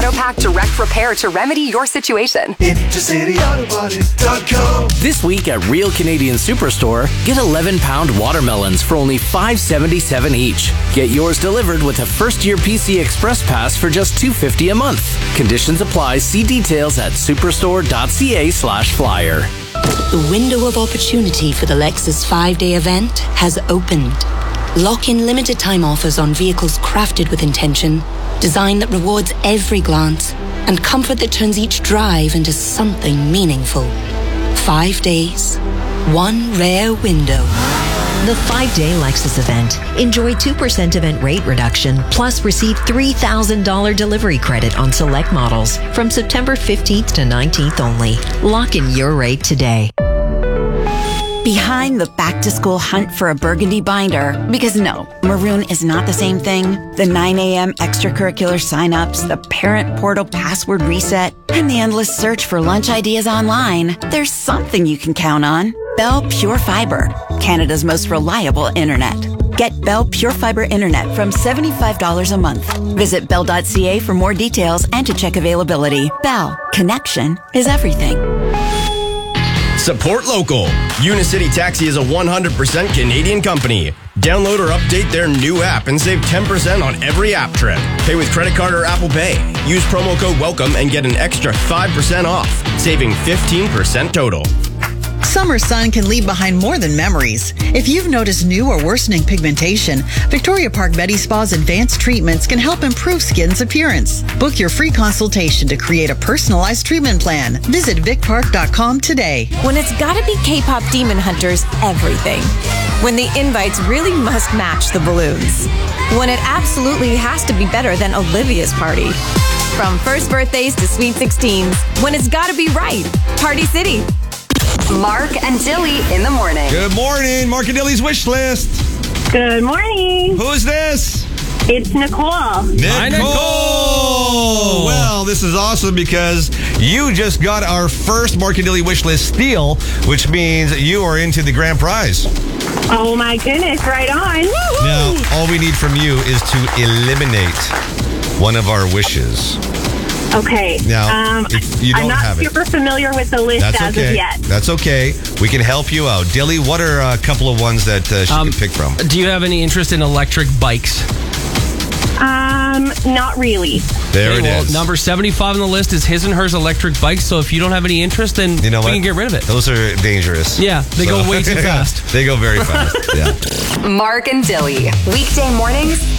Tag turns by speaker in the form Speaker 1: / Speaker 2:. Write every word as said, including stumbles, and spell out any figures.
Speaker 1: AutoPack Direct Repair to remedy your situation.
Speaker 2: Intercity Auto Body dot com.
Speaker 3: This week at Real Canadian Superstore, get eleven pound watermelons for only five seventy-seven each. Get yours delivered with a first-year P C Express Pass for just two fifty a month. Conditions apply. See details at superstore.ca slash flyer.
Speaker 4: The window of opportunity for the Lexus five-day event has opened. Lock in limited time offers on vehicles crafted with intention, design that rewards every glance, and comfort that turns each drive into something meaningful. Five days, one rare window.
Speaker 5: The five-day Lexus event. Enjoy two percent event rate reduction, plus receive three thousand dollars delivery credit on select models from September fifteenth to nineteenth only. Lock in your rate today.
Speaker 6: Behind the back-to-school hunt for a burgundy binder, because no, maroon is not the same thing. The nine a.m. extracurricular signups, the parent portal password reset, and the endless search for lunch ideas online. There's something you can count on. Bell Pure Fiber, Canada's most reliable internet. Get Bell Pure Fiber Internet from seventy-five dollars a month. Visit bell dot c a for more details and to check availability. Bell, connection is everything.
Speaker 7: Support local. Unicity Taxi is a one hundred percent Canadian company. Download or update their new app and save ten percent on every app trip. Pay with credit card or Apple Pay. Use promo code WELCOME and get an extra five percent off, saving fifteen percent total.
Speaker 8: Summer sun can leave behind more than memories. If you've noticed new or worsening pigmentation, Victoria Park Medi Spa's advanced treatments can help improve skin's appearance. Book your free consultation to create a personalized treatment plan. Visit vic park dot com today.
Speaker 9: When it's gotta be K-pop Demon Hunters, everything. When the invites really must match the balloons. When it absolutely has to be better than Olivia's party. From first birthdays to sweet sixteens, when it's gotta be right. Party City.
Speaker 1: Mark and Dilly in the morning.
Speaker 10: Good morning. Mark and Dilly's wish list.
Speaker 11: Good morning.
Speaker 10: Who is this?
Speaker 11: It's Nicole.
Speaker 10: Nicole.
Speaker 11: Hi,
Speaker 10: Nicole. Well, this is awesome because you just got our first Mark and Dilly wish list steal, which means you are into the grand prize.
Speaker 11: Oh my goodness, right on. Woo-hoo.
Speaker 10: Now, all we need from you is to eliminate one of our wishes.
Speaker 11: Okay.
Speaker 10: Now,
Speaker 11: um,
Speaker 10: if you don't
Speaker 11: I'm not
Speaker 10: have
Speaker 11: super
Speaker 10: it,
Speaker 11: familiar with the list
Speaker 10: that's
Speaker 11: as
Speaker 10: okay.
Speaker 11: of yet.
Speaker 10: That's okay. We can help you out. Dilly, what are a couple of ones that uh, she
Speaker 12: Um,
Speaker 10: can pick from?
Speaker 12: Do you have any interest in electric bikes?
Speaker 11: Um, not really.
Speaker 10: There
Speaker 12: Okay,
Speaker 10: it
Speaker 12: well,
Speaker 10: is.
Speaker 12: Number seventy-five on the list is his and hers electric bikes. So if you don't have any interest, then
Speaker 10: You know
Speaker 12: we
Speaker 10: what?
Speaker 12: can get rid of it.
Speaker 10: Those are dangerous.
Speaker 12: Yeah, they
Speaker 10: So-
Speaker 12: go way too fast.
Speaker 10: They go very fast. Yeah.
Speaker 1: Mark and Dilly. Weekday mornings